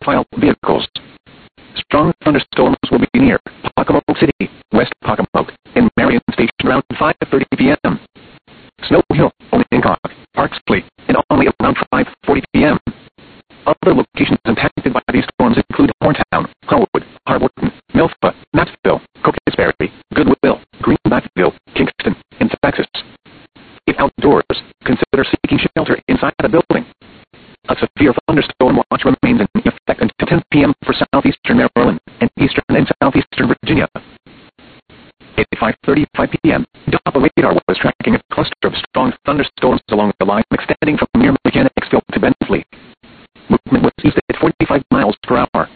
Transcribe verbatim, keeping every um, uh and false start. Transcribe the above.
high-profile vehicles. Strong thunderstorms will be near Pocomoke City, West Pocomoke, and Marion Station around five thirty p.m. Snow Hill, Onioncock, Parksley, and only around five forty p.m. Other locations impacted by these storms include Horntown, Harwood, Harborton, Milford, Knapsville, Cockeysbury, Goodwill, Greenbackville, Kingston, and Texas. If outdoors, consider seeking shelter inside the building. A severe thunderstorm watch remains in effect until ten p.m. for southeastern Maryland and eastern and southeastern Virginia. At five thirty-five p.m., Doppler radar was tracking a cluster of strong thunderstorms along the line extending from near Mechanicsville to Bensley. Movement was east at forty-five miles per hour.